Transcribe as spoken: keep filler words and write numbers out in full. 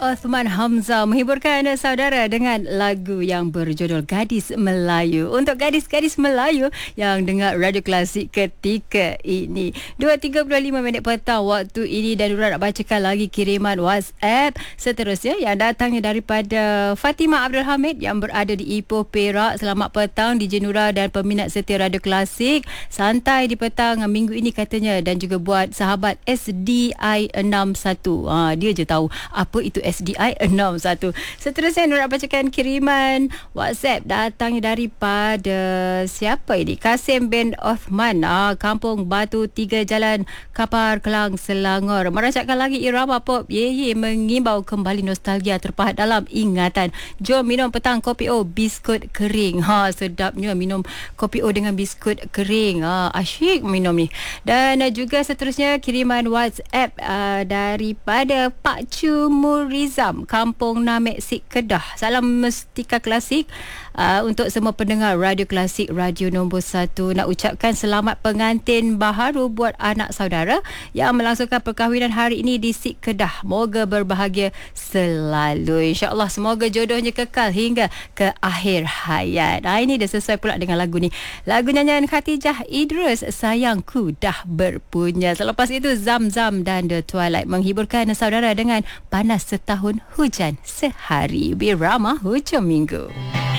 Osman Hamzah menghiburkan saudara dengan lagu yang berjudul Gadis Melayu. Untuk gadis-gadis Melayu yang dengar radio klasik ketika ini. dua tiga puluh lima minit petang waktu ini, dan Nura nak bacakan lagi kiriman WhatsApp seterusnya yang datangnya daripada Fatimah Abdul Hamid yang berada di Ipoh, Perak. Selamat petang D J Nura dan peminat setia radio klasik. Santai di petang minggu ini katanya, dan juga buat sahabat S D I enam satu. Ha, dia je tahu apa itu S D I enam satu. Seterusnya Nura bacakan kiriman WhatsApp datangnya daripada siapa ini? Kasim bin Othman, ah, Kampung Batu tiga Jalan Kapar Kelang, Selangor. Merancakkan lagi irama pop Ye Ye, mengimbau kembali nostalgia terpahat dalam ingatan. Jom minum petang kopi O biskut kering. Ha, sedapnya minum kopi O dengan biskut kering. Ha, asyik minum ni. Dan uh, juga seterusnya kiriman WhatsApp uh, daripada Pak Cu Murizam, Kampung Namek Sik Kedah. Salam Mestika Klasik uh, untuk semua pendengar radio klasik, radio nombor satu. Nak ucapkan selamat pengantin baharu buat anak saudara yang melangsungkan perkahwinan hari ini di Sik Kedah. Moga berbahagia selalu, insya-Allah. Semoga jodohnya kekal hingga ke akhir hayat. Ha, ini dia sesuai pula dengan lagu ni. Lagu nyanyian Khatijah Idrus, Sayangku Dah Berpunya. Selepas itu Zam Zam dan The Twilight menghiburkan saudara dengan Panas Setahun Hujan Sehari. Birama hujung minggu.